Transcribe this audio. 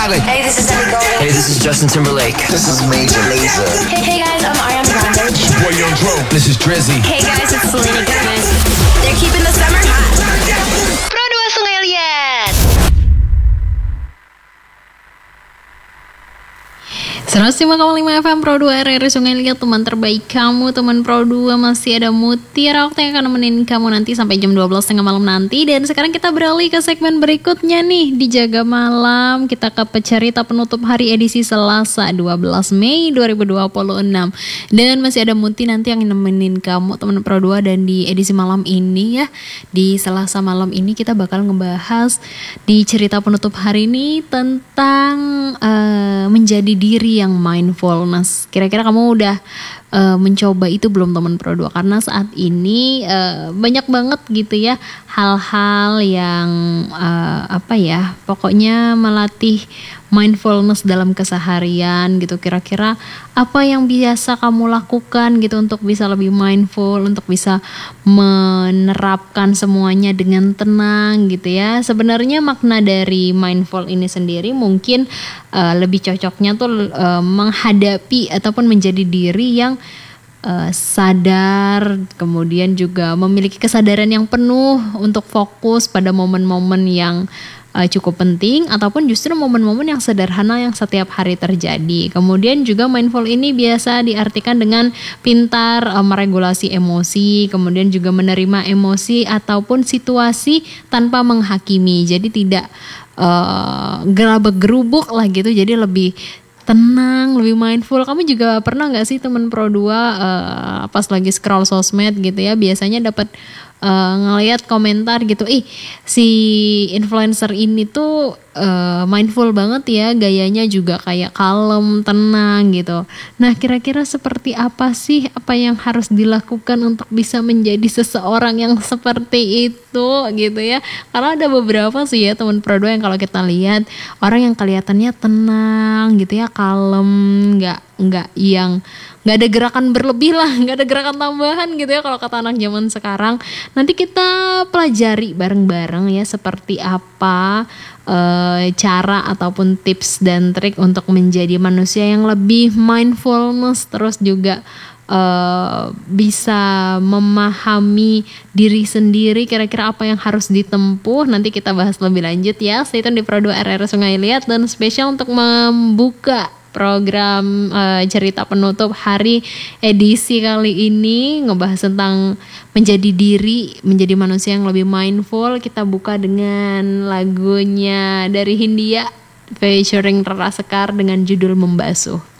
Hey, this is Ellie Goulding. Hey, this is Justin Timberlake. This is Major Lazer. Hey guys, I'm Ariana Grande. Boy Young Dro. This is Drizzy. Hey guys, it's Selena Gomez. They're keeping the summer hot. Pro 2 Sungai Liat. 105,5 FM Pro 2 RRI Sungai Liat, teman terbaik kamu, teman Pro 2. Masih ada Mutiara Okta yang akan nemenin kamu nanti sampai jam 12.30 malam nanti. Dan sekarang kita beralih ke segmen berikutnya nih, di Jaga Malam. Kita ke pecerita penutup hari edisi Selasa 12 Mei 2026. Dan masih ada Muti nanti yang nemenin kamu, teman Pro 2. Dan di edisi malam ini ya, di Selasa malam ini kita bakal ngebahas di cerita penutup hari ini tentang menjadi diri yang mindfulness. Kira-kira kamu udah mencoba itu belum, teman Pro 2? Karena saat ini banyak banget gitu ya hal-hal yang pokoknya melatih mindfulness dalam keseharian gitu. Kira-kira apa yang biasa kamu lakukan gitu untuk bisa lebih mindful, untuk bisa menerapkan semuanya dengan tenang gitu ya. Sebenarnya makna dari mindful ini sendiri mungkin lebih cocoknya tuh menghadapi ataupun menjadi diri yang sadar, kemudian juga memiliki kesadaran yang penuh untuk fokus pada momen-momen yang cukup penting ataupun justru momen-momen yang sederhana yang setiap hari terjadi. Kemudian juga mindful ini biasa diartikan dengan pintar meregulasi emosi, kemudian juga menerima emosi ataupun situasi tanpa menghakimi. Jadi tidak gerabak-gerubuk lah gitu, jadi lebih tenang, lebih mindful. Kamu juga pernah gak sih, teman Pro 2, pas lagi scroll sosmed gitu ya, biasanya dapat ngelihat komentar gitu, si influencer ini tuh mindful banget ya, gayanya juga kayak kalem, tenang gitu. Nah, kira-kira seperti apa sih apa yang harus dilakukan untuk bisa menjadi seseorang yang seperti itu gitu ya? Karena ada beberapa sih ya, teman Pro 2, yang kalau kita lihat orang yang kelihatannya tenang gitu ya, kalem, nggak ada gerakan berlebih lah, nggak ada gerakan tambahan gitu ya kalau kata anak zaman sekarang. Nanti kita pelajari bareng-bareng ya seperti apa cara ataupun tips dan trik untuk menjadi manusia yang lebih mindfulness, terus juga bisa memahami diri sendiri. Kira-kira apa yang harus ditempuh, nanti kita bahas lebih lanjut ya. Stay tune di Pro 2 RRI Sungai Liat. Dan spesial untuk membuka program cerita penutup hari edisi kali ini, ngebahas tentang menjadi diri, menjadi manusia yang lebih mindful. Kita buka dengan lagunya dari Hindia featuring Rara Sekar dengan judul Membasuh.